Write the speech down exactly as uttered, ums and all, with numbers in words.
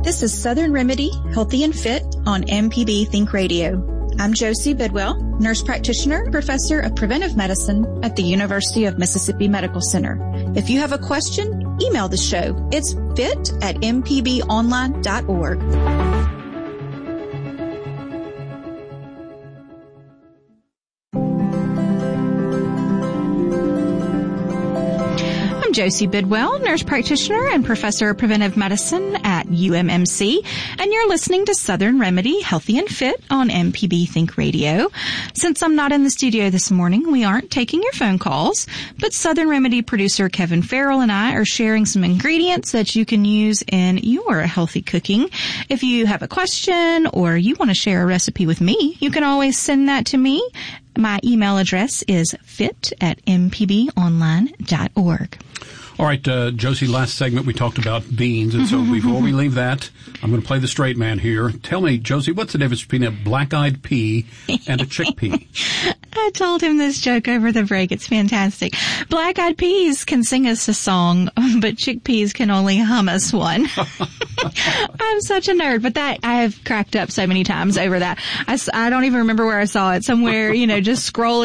This is Southern Remedy, Healthy and Fit on M P B Think Radio. I'm Josie Bidwell, nurse practitioner, professor of preventive medicine at the University of Mississippi Medical Center. If you have a question, email the show. It's fit at m p b online dot org. Josie Bidwell, nurse practitioner and professor of preventive medicine at U M M C, and you're listening to Southern Remedy, Healthy and Fit on M P B Think Radio. Since I'm not in the studio this morning, we aren't taking your phone calls, but Southern Remedy producer Kevin Farrell and I are sharing some ingredients that you can use in your healthy cooking. If you have a question or you want to share a recipe with me, you can always send that to me. My email address is fit at m p b online dot org. All right, uh, Josie, last segment we talked about beans, and so before we leave that, I'm going to play the straight man here. Tell me, Josie, what's the difference between a black-eyed pea and a chickpea? I told him this joke over the break. It's fantastic. Black-eyed peas can sing us a song, but chickpeas can only hum us one. I'm such a nerd, but that I have cracked up so many times over that. I, I don't even remember where I saw it. Somewhere, you know, just scrolling